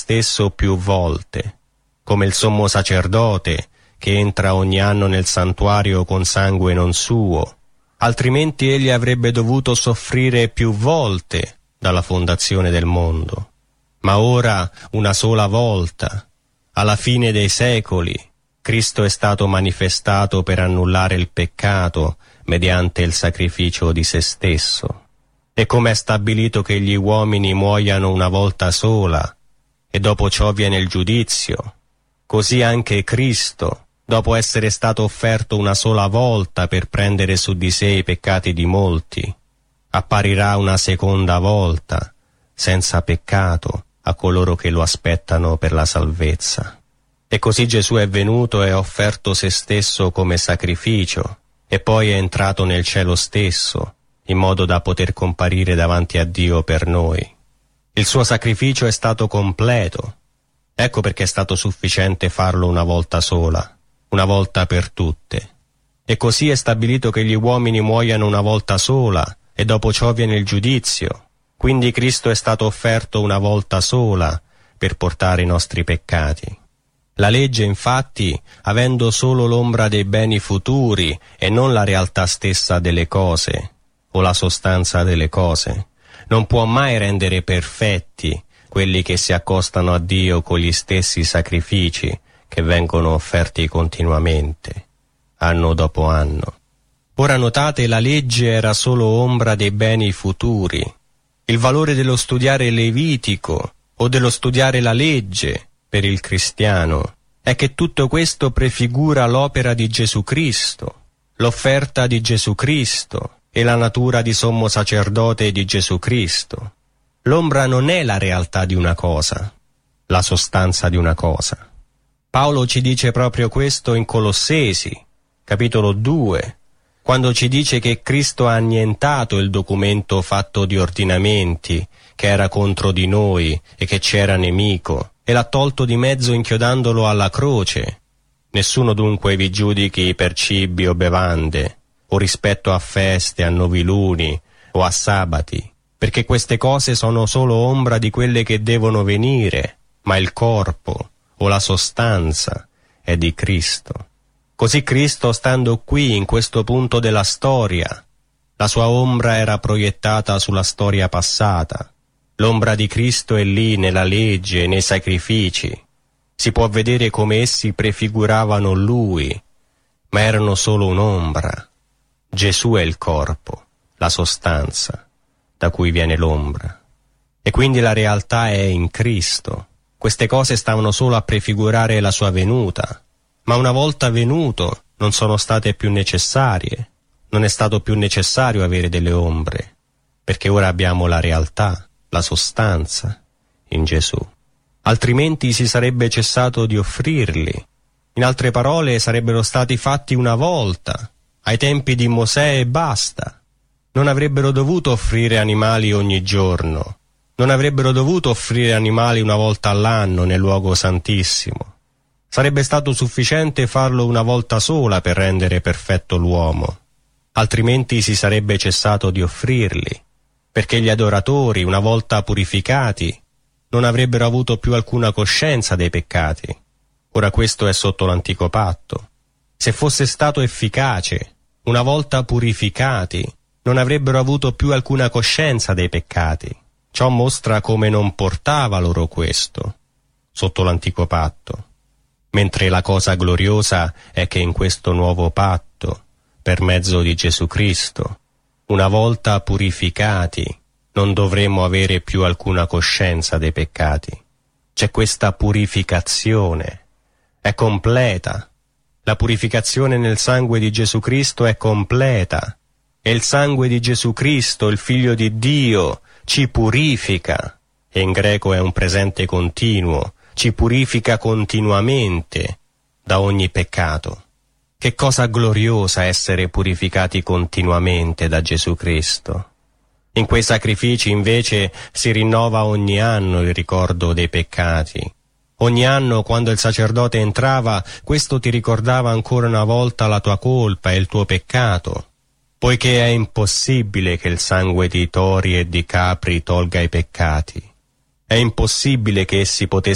stesso più volte, come il sommo sacerdote che entra ogni anno nel santuario con sangue non suo, altrimenti egli avrebbe dovuto soffrire più volte dalla fondazione del mondo. Ma ora, una sola volta, alla fine dei secoli, Cristo è stato manifestato per annullare il peccato mediante il sacrificio di se stesso. E come è stabilito che gli uomini muoiano una volta sola, e dopo ciò viene il giudizio, così anche Cristo, dopo essere stato offerto una sola volta per prendere su di sé i peccati di molti, apparirà una seconda volta, senza peccato, a coloro che lo aspettano per la salvezza. E così Gesù è venuto e ha offerto se stesso come sacrificio, e poi è entrato nel cielo stesso, in modo da poter comparire davanti a Dio per noi. Il suo sacrificio è stato completo. Ecco perché è stato sufficiente farlo una volta sola, una volta per tutte. E così è stabilito che gli uomini muoiano una volta sola, e dopo ciò viene il giudizio. Quindi Cristo è stato offerto una volta sola per portare i nostri peccati. La legge, infatti, avendo solo l'ombra dei beni futuri e non la realtà stessa delle cose, o la sostanza delle cose, non può mai rendere perfetti quelli che si accostano a Dio con gli stessi sacrifici che vengono offerti continuamente, anno dopo anno. Ora notate, la legge era solo ombra dei beni futuri. Il valore dello studiare il Levitico o dello studiare la legge per il cristiano è che tutto questo prefigura l'opera di Gesù Cristo, l'offerta di Gesù Cristo e la natura di sommo sacerdote di Gesù Cristo. L'ombra non è la realtà di una cosa, la sostanza di una cosa. Paolo ci dice proprio questo in Colossesi, capitolo 2, quando ci dice che Cristo ha annientato il documento fatto di ordinamenti che era contro di noi e che ci era nemico, e l'ha tolto di mezzo inchiodandolo alla croce. Nessuno dunque vi giudichi per cibi o bevande, o rispetto a feste, a noviluni o a sabati, perché queste cose sono solo ombra di quelle che devono venire, ma il corpo o la sostanza è di Cristo. Così Cristo, stando qui in questo punto della storia, la sua ombra era proiettata sulla storia passata. L'ombra di Cristo è lì nella legge e nei sacrifici. Si può vedere come essi prefiguravano Lui, ma erano solo un'ombra. Gesù è il corpo, la sostanza, da cui viene l'ombra. E quindi la realtà è in Cristo. Queste cose stavano solo a prefigurare la sua venuta, ma una volta venuto non sono state più necessarie. Non è stato più necessario avere delle ombre, perché ora abbiamo la realtà, la sostanza, in Gesù. Altrimenti si sarebbe cessato di offrirli. In altre parole, sarebbero stati fatti una volta, ai tempi di Mosè, e basta. Non avrebbero dovuto offrire animali ogni giorno. Non avrebbero dovuto offrire animali una volta all'anno nel luogo santissimo. Sarebbe stato sufficiente farlo una volta sola per rendere perfetto l'uomo. Altrimenti si sarebbe cessato di offrirli, perché gli adoratori, una volta purificati, non avrebbero avuto più alcuna coscienza dei peccati. Ora questo è sotto l'antico patto. Se fosse stato efficace, una volta purificati, non avrebbero avuto più alcuna coscienza dei peccati. Ciò mostra come non portava loro questo, sotto l'antico patto. Mentre la cosa gloriosa è che in questo nuovo patto, per mezzo di Gesù Cristo, una volta purificati, non dovremmo avere più alcuna coscienza dei peccati. C'è questa purificazione, è completa. La purificazione nel sangue di Gesù Cristo è completa. E il sangue di Gesù Cristo, il Figlio di Dio, ci purifica. E in greco è un presente continuo. Ci purifica continuamente da ogni peccato. Che cosa gloriosa essere purificati continuamente da Gesù Cristo. In quei sacrifici invece si rinnova ogni anno il ricordo dei peccati. Ogni anno quando il sacerdote entrava, questo ti ricordava ancora una volta la tua colpa e il tuo peccato, poiché è impossibile che il sangue di tori e di capri tolga i peccati. È impossibile che essi potessero